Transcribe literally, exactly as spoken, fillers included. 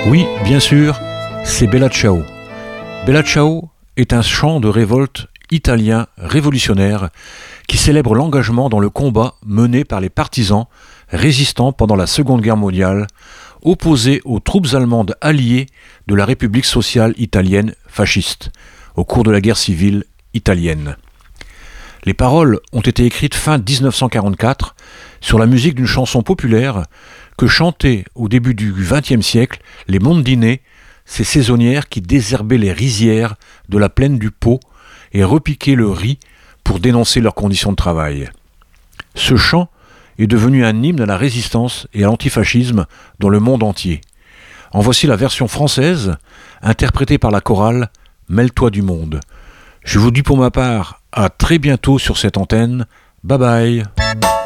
Oui, bien sûr, c'est Bella Ciao. Bella Ciao est un chant de révolte italien révolutionnaire qui célèbre l'engagement dans le combat mené par les partisans résistants pendant la Seconde Guerre mondiale, opposés aux troupes allemandes alliées de la République sociale italienne fasciste, au cours de la guerre civile italienne. Les paroles ont été écrites fin dix-neuf cent quarante-quatre sur la musique d'une chanson populaire que chantaient au début du vingtième siècle les mondinais, ces saisonnières qui désherbaient les rizières de la plaine du Pô et repiquaient le riz pour dénoncer leurs conditions de travail. Ce chant est devenu un hymne à la résistance et à l'antifascisme dans le monde entier. En voici la version française, interprétée par la chorale « Mêle-toi du monde ». Je vous dis pour ma part à très bientôt sur cette antenne. Bye bye.